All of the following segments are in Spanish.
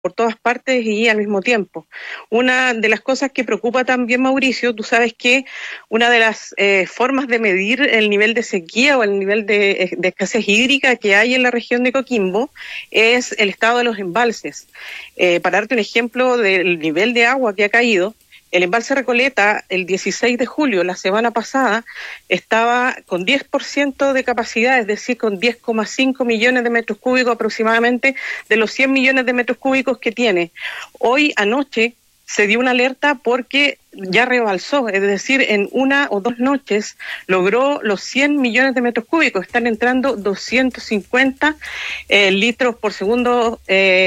por todas partes y al mismo tiempo. Una de las cosas que preocupa también, Mauricio, tú sabes que una de las formas de medir el nivel de sequía o el nivel de escasez hídrica que hay en la región de Coquimbo es el estado de los embalses. Para darte un ejemplo del nivel de agua que ha caído, el embalse Recoleta, el 16 de julio, la semana pasada, estaba con 10% de capacidad, es decir, con 10,5 millones de metros cúbicos aproximadamente de los 100 millones de metros cúbicos que tiene. Hoy, anoche, se dio una alerta porque ya rebalsó, es decir, en una o dos noches logró los 100 millones de metros cúbicos. Están entrando 250 litros por segundo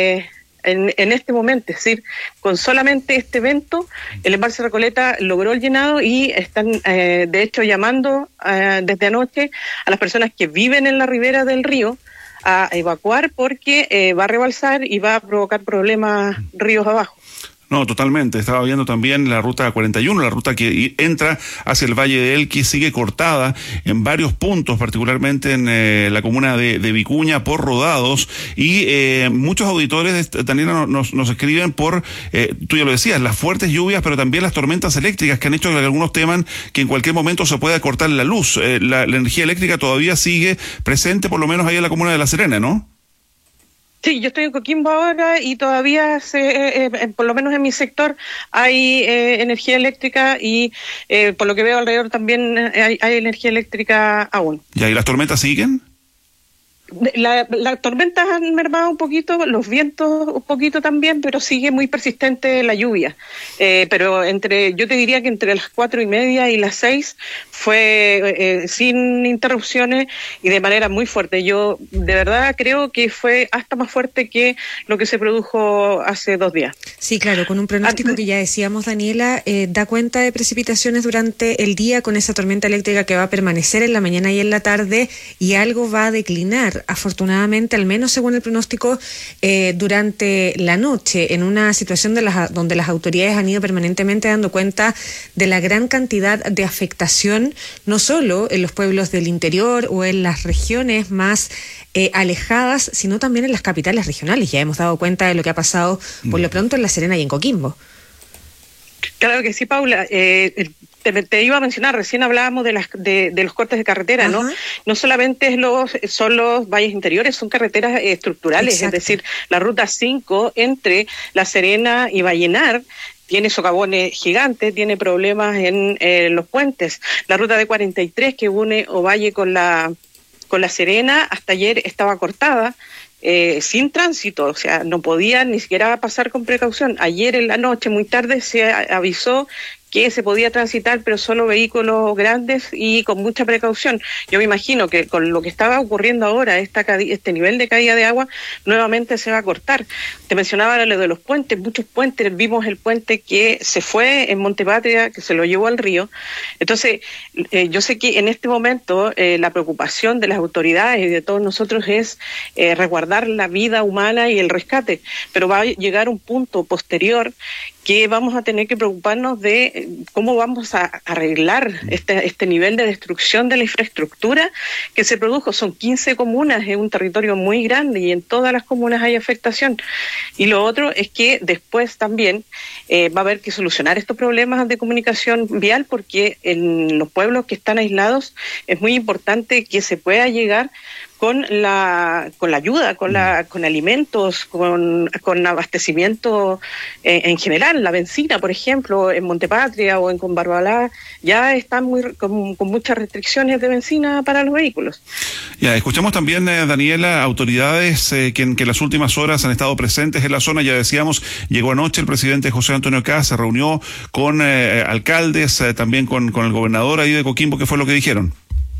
en este momento, es decir, con solamente este evento, el embalse Recoleta logró el llenado y están, de hecho, llamando desde anoche a las personas que viven en la ribera del río a evacuar porque va a rebalsar y va a provocar problemas ríos abajo. No, totalmente. Estaba viendo también la ruta 41, la ruta que entra hacia el Valle de Elqui, sigue cortada en varios puntos, particularmente en la comuna de Vicuña, por rodados, y muchos auditores, Daniela, nos escriben por, tú ya lo decías, las fuertes lluvias, pero también las tormentas eléctricas que han hecho que algunos teman que en cualquier momento se pueda cortar la luz. La energía eléctrica todavía sigue presente, por lo menos ahí en la comuna de La Serena, ¿no? Sí, yo estoy en Coquimbo ahora y todavía, por lo menos en mi sector, hay energía eléctrica y por lo que veo alrededor también hay energía eléctrica aún. ¿Y ahí las tormentas siguen? Las tormentas han mermado un poquito, los vientos un poquito también, pero sigue muy persistente la lluvia. Pero yo te diría que entre las 4:30 y las 6 fue sin interrupciones y de manera muy fuerte. Yo de verdad creo que fue hasta más fuerte que lo que se produjo hace 2 días. Sí, claro, con un pronóstico que ya decíamos, Daniela, da cuenta de precipitaciones durante el día con esa tormenta eléctrica que va a permanecer en la mañana y en la tarde y algo va a declinar. Afortunadamente, al menos según el pronóstico, durante la noche, en una situación donde las autoridades han ido permanentemente dando cuenta de la gran cantidad de afectación, no solo en los pueblos del interior o en las regiones más alejadas, sino también en las capitales regionales. Ya hemos dado cuenta de lo que ha pasado por lo pronto en La Serena y en Coquimbo. Claro que sí, Paula. Te iba a mencionar, recién hablábamos de los cortes de carretera, ¿no? No solamente son los valles interiores, son carreteras estructurales. Exacto. Es decir, la ruta 5 entre La Serena y Vallenar tiene socavones gigantes, tiene problemas en los puentes. La ruta de 43 que une Ovalle con la Serena, hasta ayer estaba cortada. Sin tránsito, o sea, no podían ni siquiera pasar con precaución. Ayer en la noche, muy tarde, se avisó que se podía transitar, pero solo vehículos grandes y con mucha precaución. Yo me imagino que con lo que estaba ocurriendo ahora, este nivel de caída de agua, nuevamente se va a cortar. Te mencionaba lo de los puentes, muchos puentes, vimos el puente que se fue en Montepatria, que se lo llevó al río. Entonces, yo sé que en este momento la preocupación de las autoridades y de todos nosotros es resguardar la vida humana y el rescate, pero va a llegar un punto posterior que vamos a tener que preocuparnos de cómo vamos a arreglar este nivel de destrucción de la infraestructura que se produjo. Son 15 comunas, es un territorio muy grande y en todas las comunas hay afectación. Y lo otro es que después también va a haber que solucionar estos problemas de comunicación vial, porque en los pueblos que están aislados es muy importante que se pueda llegar con la ayuda, con alimentos, con abastecimiento en general. La benzina, por ejemplo, en Montepatria o en Combarbalá ya están con muchas restricciones de benzina para los vehículos. Ya, escuchamos también, Daniela, autoridades que en las últimas horas han estado presentes en la zona. Ya decíamos, llegó anoche el presidente José Antonio Kast, se reunió con alcaldes, también con el gobernador ahí de Coquimbo. ¿Qué fue lo que dijeron?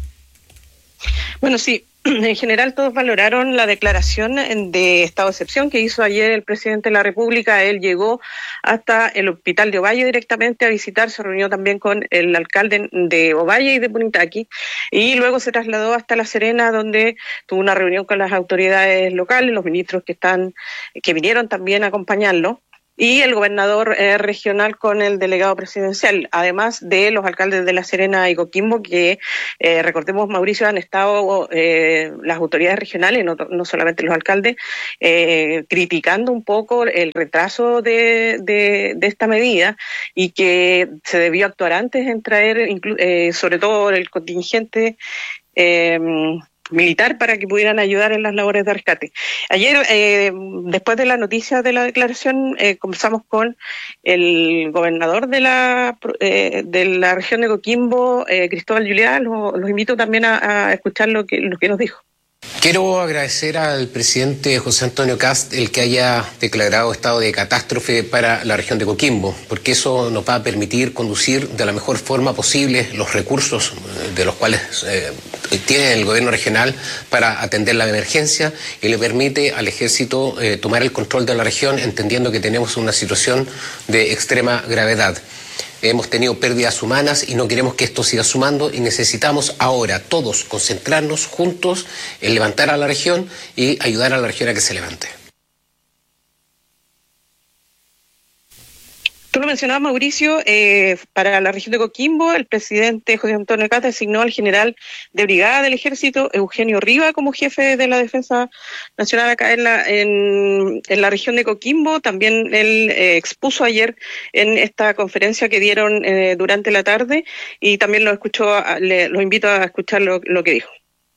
Bueno, sí. En general todos valoraron la declaración de estado de excepción que hizo ayer el presidente de la República. Él llegó hasta el hospital de Ovalle directamente a visitar, se reunió también con el alcalde de Ovalle y de Punitaqui y luego se trasladó hasta La Serena, donde tuvo una reunión con las autoridades locales, los ministros que vinieron también a acompañarlo. y el gobernador regional con el delegado presidencial, además de los alcaldes de La Serena y Coquimbo, que recordemos, Mauricio, han estado las autoridades regionales, no solamente los alcaldes, criticando un poco el retraso de esta medida y que se debió actuar antes en traer sobre todo el contingente militar para que pudieran ayudar en las labores de rescate. Ayer, después de la noticia de la declaración, conversamos con el gobernador de la región de Coquimbo, Cristóbal Juliá. Los invito también a escuchar lo que nos dijo. Quiero agradecer al presidente José Antonio Kast el que haya declarado estado de catástrofe para la región de Coquimbo, porque eso nos va a permitir conducir de la mejor forma posible los recursos de los cuales tiene el gobierno regional para atender la emergencia, y le permite al ejército tomar el control de la región, entendiendo que tenemos una situación de extrema gravedad. Hemos tenido pérdidas humanas y no queremos que esto siga sumando, y necesitamos ahora todos concentrarnos juntos en levantar a la región y ayudar a la región a que se levante. Tú lo mencionabas, Mauricio, para la región de Coquimbo, el presidente José Antonio Kast designó al general de brigada del ejército, Eugenio Riva, como jefe de la Defensa Nacional acá en la región de Coquimbo. También él expuso ayer en esta conferencia que dieron durante la tarde, y también los invito a escuchar lo que dijo.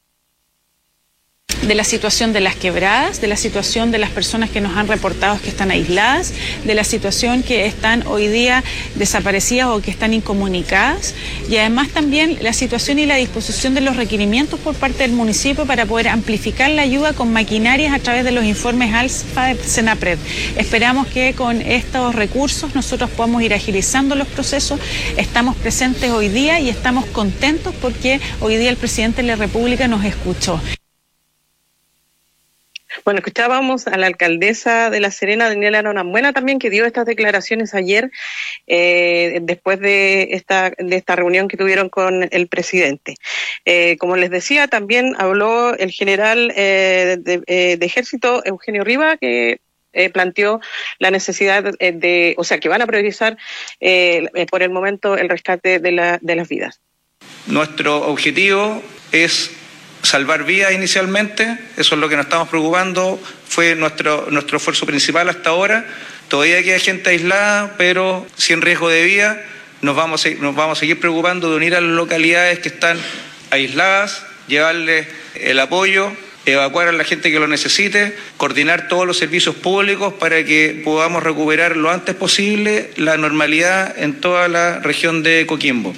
De la situación de las quebradas, de la situación de las personas que nos han reportado que están aisladas, de la situación que están hoy día desaparecidas o que están incomunicadas, y además también la situación y la disposición de los requerimientos por parte del municipio para poder amplificar la ayuda con maquinarias a través de los informes ALSFA de Senapred. Esperamos que con estos recursos nosotros podamos ir agilizando los procesos. Estamos presentes hoy día y estamos contentos porque hoy día el presidente de la República nos escuchó. Bueno, escuchábamos a la alcaldesa de La Serena, Daniela Norambuena, también, que dio estas declaraciones ayer después de esta reunión que tuvieron con el presidente. Como les decía, también habló el general de Ejército, Eugenio Riva, que planteó la necesidad que van a priorizar por el momento el rescate de las vidas. Nuestro objetivo es salvar vidas inicialmente, eso es lo que nos estamos preocupando, fue nuestro esfuerzo principal hasta ahora. Todavía queda gente aislada, pero sin riesgo de vida. Nos vamos a seguir preocupando de unir a las localidades que están aisladas, llevarles el apoyo, evacuar a la gente que lo necesite, coordinar todos los servicios públicos para que podamos recuperar lo antes posible la normalidad en toda la región de Coquimbo.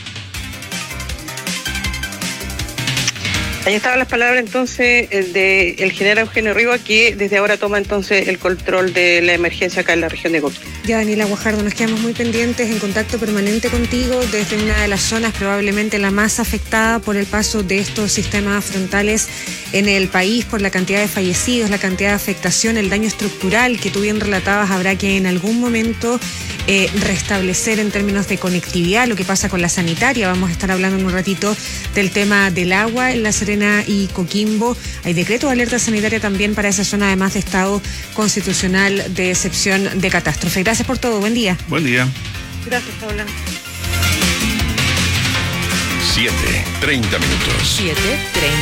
Ahí estaban las palabras entonces del general Eugenio Riva, que desde ahora toma entonces el control de la emergencia acá en la región de Coquimbo. Ya, Daniela Guajardo, nos quedamos muy pendientes, en contacto permanente contigo desde una de las zonas probablemente la más afectada por el paso de estos sistemas frontales en el país, por la cantidad de fallecidos, la cantidad de afectación, el daño estructural que tú bien relatabas. Habrá que en algún momento restablecer en términos de conectividad lo que pasa con la sanitaria. Vamos a estar hablando en un ratito del tema del agua en La Serena y Coquimbo. Hay decreto de alerta sanitaria también para esa zona, además de estado constitucional de excepción de catástrofe. Gracias por todo, buen día. Buen día. Gracias, Paula. 7:30. 7:30.